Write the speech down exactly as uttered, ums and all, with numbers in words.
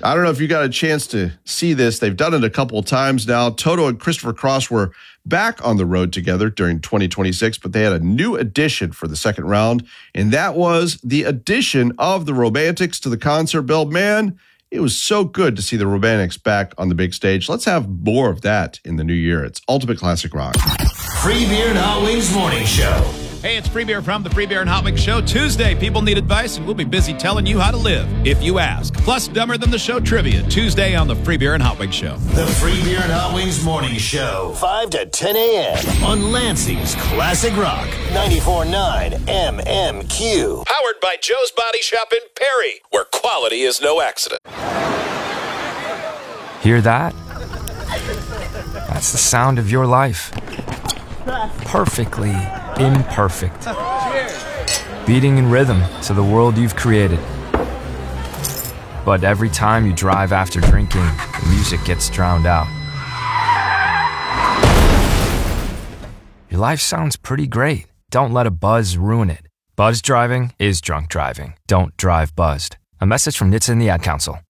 I don't know if you got a chance to see this. They've done it a couple of times now. Toto and Christopher Cross were back on the road together during twenty twenty-six, but they had a new addition for the second round, and that was the addition of the Romantics to the concert bill. Man, it was so good to see the Romantics back on the big stage. Let's have more of that in the new year. It's Ultimate Classic Rock. Free Beer and Hot Wings Morning Show. Hey, it's Free Beer from the Free Beer and Hot Wings Show. Tuesday, people need advice, and we'll be busy telling you how to live if you ask. Plus, Dumber Than the Show trivia, Tuesday on the Free Beer and Hot Wings Show. The Free Beer and Hot Wings Morning Show, five to ten a.m. on Lansing's Classic Rock, ninety-four point nine M M Q. Powered by Joe's Body Shop in Perry, where quality is no accident. Hear that? That's the sound of your life. Perfectly imperfect. Beating in rhythm to the world you've created. But every time you drive after drinking, the music gets drowned out. Your life sounds pretty great. Don't let a buzz ruin it. Buzz driving is drunk driving. Don't drive buzzed. A message from N H T S A and the Ad Council.